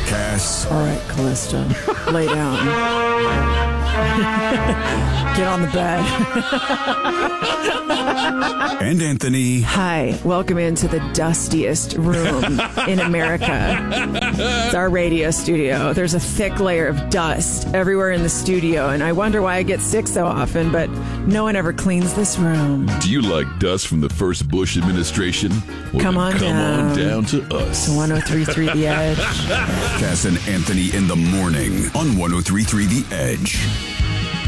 Cass. All right, Callista, lay down. Get on the bed. And Anthony. Hi, welcome into the dustiest room in America. It's our radio studio. There's a thick layer of dust everywhere in the studio, and I wonder why I get sick so often, but no one ever cleans this room. Do you like dust from the first Bush administration? Well, Come on down to us. 103.3 The Edge. Cass and Anthony in the morning on 103.3 The Edge.